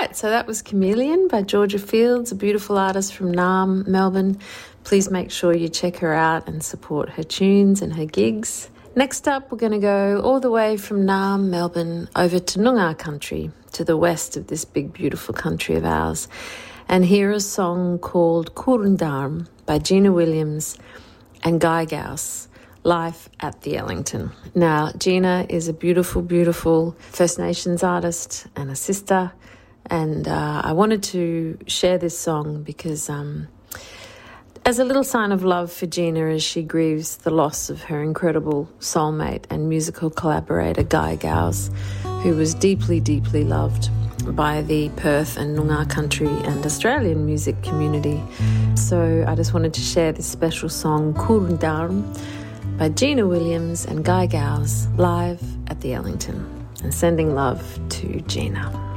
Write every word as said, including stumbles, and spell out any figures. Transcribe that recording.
right, so that was Chameleon by Georgia Fields, a beautiful artist from Naarm, Melbourne. Please make sure you check her out and support her tunes and her gigs. Next up, we're going to go all the way from Naarm, Melbourne, over to Noongar country, to the west of this big, beautiful country of ours, and hear a song called Kurundarm by Gina Williams and Guy Gauss, live at the Ellington. Now, Gina is a beautiful, beautiful First Nations artist and a sister, and uh, I wanted to share this song because um, as a little sign of love for Gina as she grieves the loss of her incredible soulmate and musical collaborator Guy Gauss, who was deeply, deeply loved by the Perth and Noongar country and Australian music community. So I just wanted to share this special song, Kurundarm, by Gina Williams and Guy Gauss, live at the Ellington, and sending love to Gina.